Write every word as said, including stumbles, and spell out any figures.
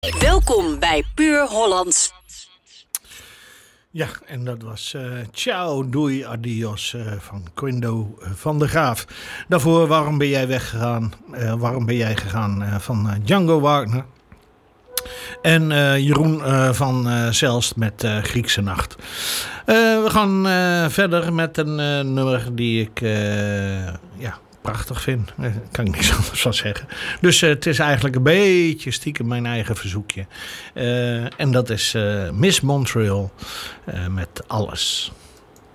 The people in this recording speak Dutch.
Welkom bij Puur Hollands. Ja, en dat was uh, Ciao, doei, adios uh, van Quindo van der Graaf. Daarvoor, waarom ben jij weggegaan? Uh, waarom ben jij gegaan uh, van uh, Django Wagner? En uh, Jeroen uh, van uh, Zelst met uh, Griekse Nacht. Uh, we gaan uh, verder met een uh, nummer die ik uh, ja, prachtig vind. Daar kan ik niks anders van zeggen. Dus uh, het is eigenlijk een beetje stiekem mijn eigen verzoekje. Uh, en dat is uh, Miss Montreal uh, met Alles.